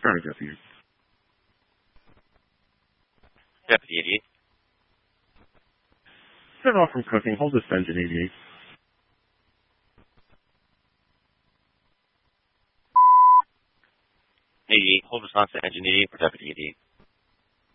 Sorry, Deputy. Deputy 88. Set off from cooking. Hold this engine 88. 88, hold response to engine 88 for Deputy 88.